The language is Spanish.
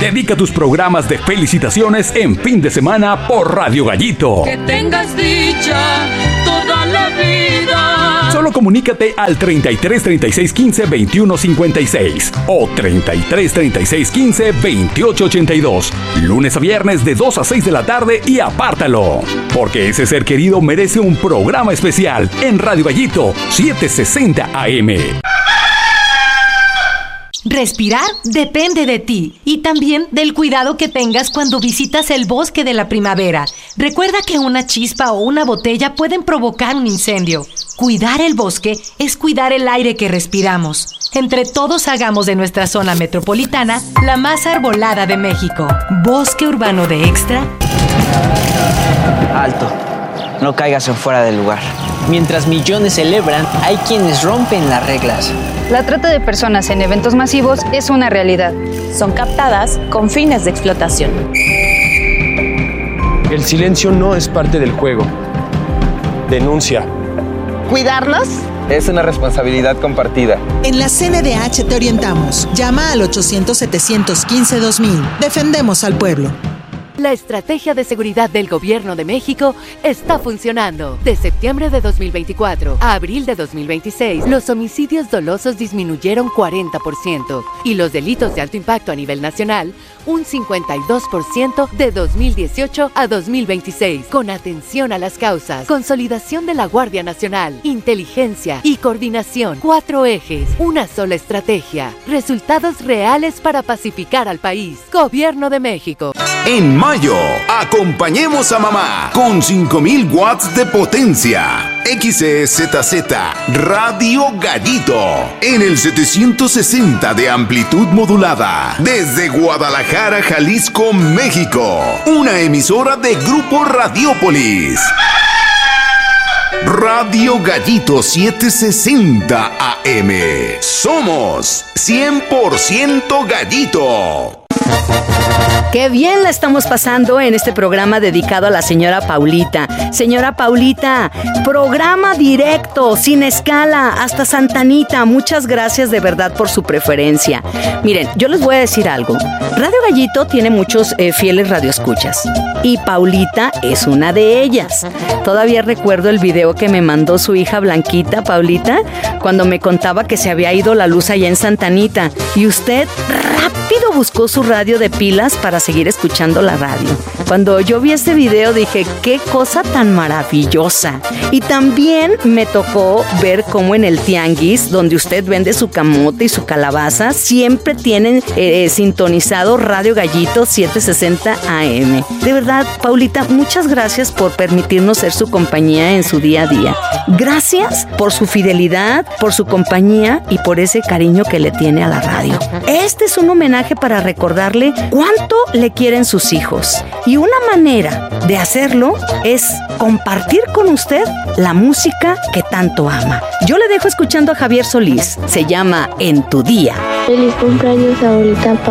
Dedica tus programas de felicitaciones en fin de semana por Radio Gallito. Que tengas dicha toda la vida. Solo comunícate al 33 36 15 21 56 o 33 36 15 28 82. Lunes a viernes de 2 a 6 de la tarde y apártalo. Porque ese ser querido merece un programa especial en Radio Gallito 760 AM. Respirar depende de ti y también del cuidado que tengas cuando visitas el bosque de la primavera. Recuerda que una chispa o una botella pueden provocar un incendio. Cuidar el bosque es cuidar el aire que respiramos. Entre todos hagamos de nuestra zona metropolitana la más arbolada de México. Bosque Urbano de Extra. Alto, no caigas en fuera del lugar. Mientras millones celebran, hay quienes rompen las reglas. La trata de personas en eventos masivos es una realidad. Son captadas con fines de explotación. El silencio no es parte del juego. Denuncia. ¿Cuidarnos? Es una responsabilidad compartida. En la CNDH te orientamos. Llama al 800-715-2000. Defendemos al pueblo. La estrategia de seguridad del Gobierno de México está funcionando. De septiembre de 2024 a abril de 2026, los homicidios dolosos disminuyeron 40% y los delitos de alto impacto a nivel nacional un 52% de 2018 a 2026. Con atención a las causas, consolidación de la Guardia Nacional, inteligencia y coordinación. 4 ejes, una sola estrategia. Resultados reales para pacificar al país. Gobierno de México. En mayo, acompañemos a mamá con 5000 watts de potencia. XEZZ Radio Gallito en el 760 de amplitud modulada desde Guadalajara, Jalisco, México. Una emisora de Grupo Radiópolis. Radio Gallito 760 AM. Somos 100% Gallito. Qué bien la estamos pasando en este programa dedicado a la señora Paulita. Señora Paulita, programa directo, sin escala, hasta Santa Anita. Muchas gracias de verdad por su preferencia. Miren, yo les voy a decir algo. Radio Gallito tiene muchos fieles radioescuchas y Paulita es una de ellas. Todavía recuerdo el video que me mandó su hija Blanquita, Paulita, cuando me contaba que se había ido la luz allá en Santa Anita y usted rápido buscó su radio de pilas para seguir escuchando la radio. Cuando yo vi este video dije, qué cosa tan maravillosa. Y también me tocó ver cómo en el tianguis, donde usted vende su camote y su calabaza, siempre tienen sintonizado Radio Gallito 760 AM. De verdad, Paulita, muchas gracias por permitirnos ser su compañía en su día a día. Gracias por su fidelidad, por su compañía y por ese cariño que le tiene a la radio. Este es un homenaje para recordarle cuánto le quieren sus hijos. Y una manera de hacerlo es compartir con usted la música que tanto ama. Yo le dejo escuchando a Javier Solís. Se llama En tu día. Feliz cumpleaños, abuelita.